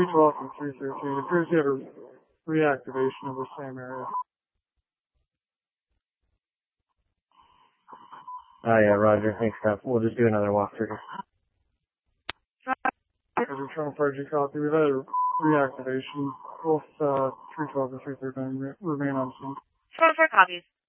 312 and 313. It appears you had a reactivation of the same area. Yeah, roger. Thanks, Steph. We'll just do another walkthrough. Return Frederick copy. We've had a reactivation. Both 312 and 313 remain on scene. 4 copies.